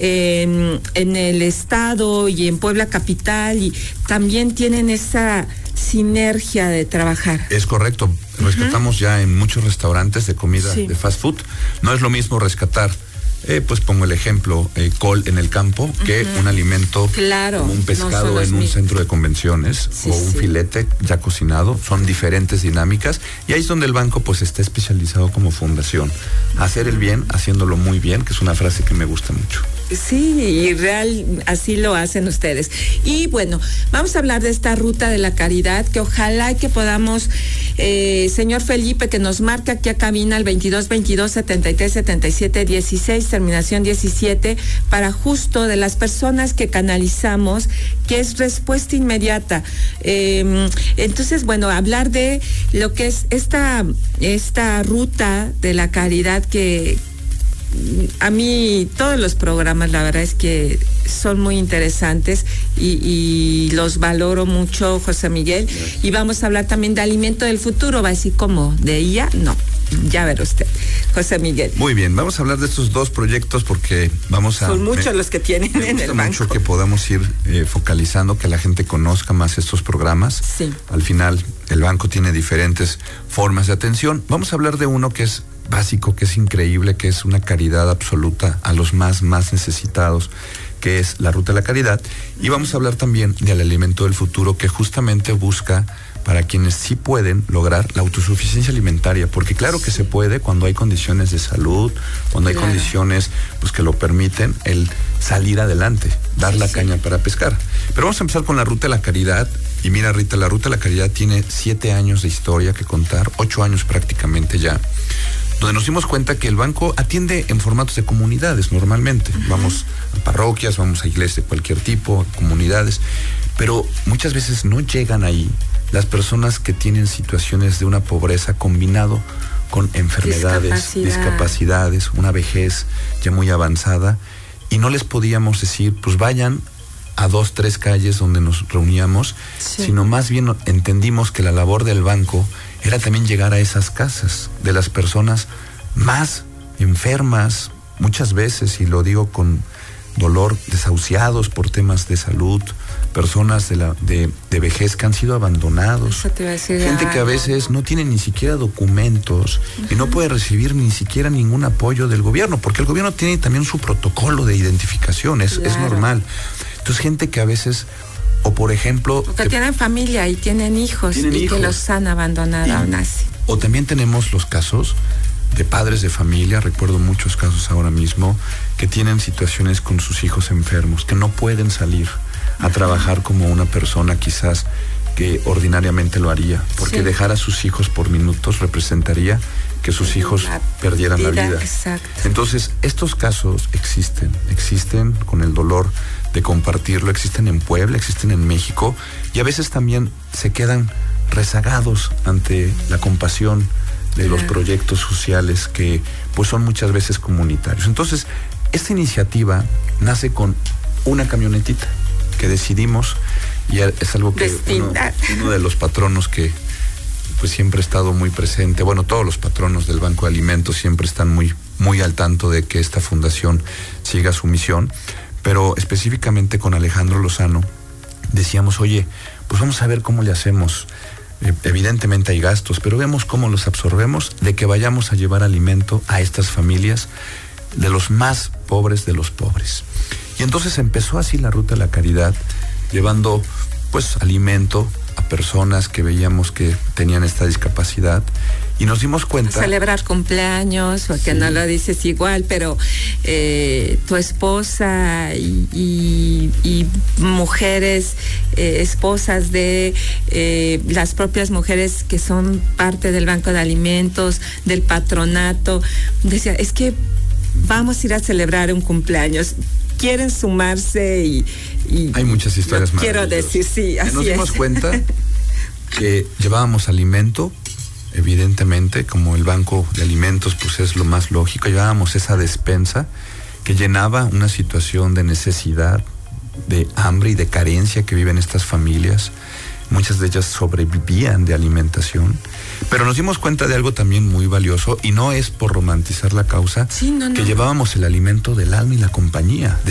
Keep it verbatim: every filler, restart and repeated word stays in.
eh, en el estado y en Puebla capital, y también tienen esa sinergia de trabajar. Es correcto, rescatamos uh-huh. ya en muchos restaurantes de comida sí. de fast food. No es lo mismo rescatar, eh, pues pongo el ejemplo, eh, col en el campo, uh-huh. que un alimento claro, como un pescado no en un mismos. centro de convenciones sí, o un sí. filete ya cocinado. Son diferentes dinámicas, y ahí es donde el banco pues está especializado como fundación. Hacer el bien, haciéndolo muy bien, que es una frase que me gusta mucho. Sí, y real, así lo hacen ustedes. Y bueno, vamos a hablar de esta ruta de la caridad, que ojalá que podamos, eh, señor Felipe, que nos marca aquí a cabina el veintidós veintidós setenta y tres setenta y siete dieciséis, terminación diecisiete, para justo de las personas que canalizamos, que es respuesta inmediata. Eh, entonces, bueno, hablar de lo que es esta, esta ruta de la caridad, que a mí todos los programas la verdad es que son muy interesantes y, y los valoro mucho, José Miguel. Y vamos a hablar también de alimento del futuro. ¿Va a decir cómo? ¿De ella? No, ya verá usted, José Miguel. Muy bien, vamos a hablar de estos dos proyectos porque vamos a... Son muchos me, los que tienen me en el banco. Mucho que podamos ir eh, focalizando, que la gente conozca más estos programas. Sí. Al final, el banco tiene diferentes formas de atención. Vamos a hablar de uno que es básico, que es increíble, que es una caridad absoluta a los más, más necesitados, que es la Ruta de la Caridad. Y vamos a hablar también del alimento del futuro, que justamente busca para quienes sí pueden lograr la autosuficiencia alimentaria, porque claro que se puede cuando hay condiciones de salud, cuando hay claro. condiciones pues que lo permiten, el salir adelante, dar sí, la sí. caña para pescar. Pero vamos a empezar con la Ruta de la Caridad. Y mira, Rita, la Ruta de la Caridad tiene siete años de historia que contar, ocho años prácticamente ya, donde nos dimos cuenta que el banco atiende en formatos de comunidades normalmente. Uh-huh. Vamos a parroquias, vamos a iglesias de cualquier tipo, comunidades, pero muchas veces no llegan ahí las personas que tienen situaciones de una pobreza combinado con enfermedades, Discapacidad. discapacidades, una vejez ya muy avanzada, y no les podíamos decir, pues vayan a dos, tres calles donde nos reuníamos, sí. sino más bien entendimos que la labor del banco era también llegar a esas casas de las personas más enfermas, muchas veces, y lo digo con dolor, desahuciados por temas de salud, personas de, la, de, de vejez que han sido abandonados, Eso te iba a decir, gente que a veces no tiene ni siquiera documentos uh-huh. y no puede recibir ni siquiera ningún apoyo del gobierno, porque el gobierno tiene también su protocolo de identificación, es, claro. es normal. Entonces, gente que a veces, o por ejemplo... O que tienen familia y tienen hijos tienen y hijos. que los han abandonado aún así. O también tenemos los casos de padres de familia, recuerdo muchos casos ahora mismo, que tienen situaciones con sus hijos enfermos, que no pueden salir a trabajar como una persona quizás que ordinariamente lo haría, porque sí. dejar a sus hijos por minutos representaría que sus hijos la perdieran vida, la vida. Exacto. Entonces, estos casos existen, existen con el dolor de compartirlo, existen en Puebla, existen en México, y a veces también se quedan rezagados ante la compasión de los proyectos sociales que pues son muchas veces comunitarios. Entonces, esta iniciativa nace con una camionetita que decidimos, y es algo que uno, uno de los patronos que pues siempre ha estado muy presente, bueno, todos los patronos del Banco de Alimentos siempre están muy, muy al tanto de que esta fundación siga su misión, pero específicamente con Alejandro Lozano decíamos, oye, pues vamos a ver cómo le hacemos. Evidentemente hay gastos, pero vemos cómo los absorbemos, de que vayamos a llevar alimento a estas familias de los más pobres de los pobres. Y entonces empezó así la Ruta de la Caridad, llevando pues alimento a personas que veíamos que tenían esta discapacidad, y nos dimos cuenta... Celebrar cumpleaños, porque sí. no lo dices igual, pero eh, tu esposa y, y, y mujeres, eh, esposas de eh, las propias mujeres que son parte del Banco de Alimentos, del patronato, decía, es que vamos a ir a celebrar un cumpleaños. Quieren sumarse y... y hay muchas historias más. Quiero decir, sí, así es. Nos dimos cuenta que llevábamos alimento, evidentemente, como el Banco de Alimentos, pues es lo más lógico, llevábamos esa despensa que llenaba una situación de necesidad, de hambre y de carencia que viven estas familias. Muchas de ellas sobrevivían de alimentación, pero nos dimos cuenta de algo también muy valioso, y no es por romantizar la causa, sí, no, no. que llevábamos el alimento del alma y la compañía.